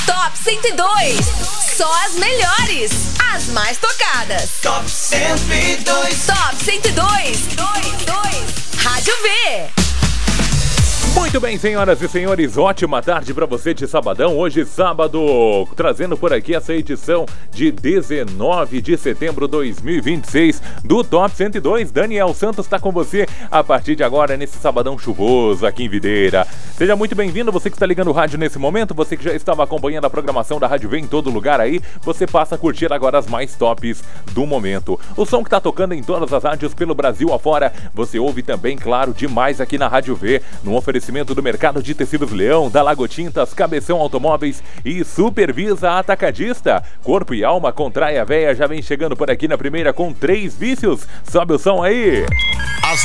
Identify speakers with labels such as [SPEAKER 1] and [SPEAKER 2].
[SPEAKER 1] Top 102. Só as melhores. As mais tocadas.
[SPEAKER 2] Top 102.
[SPEAKER 1] Top 102. Rádio V.
[SPEAKER 3] Muito bem, senhoras e senhores, ótima tarde para você de sabadão. Hoje, sábado, trazendo por aqui essa edição de 19 de setembro de 2026 do Top 102. Daniel Santos está com você a partir de agora, nesse sabadão chuvoso aqui em Videira. Seja muito bem-vindo, você que está ligando o rádio nesse momento, você que já estava acompanhando a programação da Rádio V em todo lugar aí, você passa a curtir agora as mais tops do momento. O som que está tocando em todas as rádios pelo Brasil afora, você ouve também, claro, demais aqui na Rádio V, no oferecimento do Mercado de Tecidos Leão, da Lago Tintas, Cabeção Automóveis e Supervisa Atacadista. Corpo e Alma com Traia Véia já vem chegando por aqui na primeira com 3 vícios. Sobe o som aí.
[SPEAKER 2] As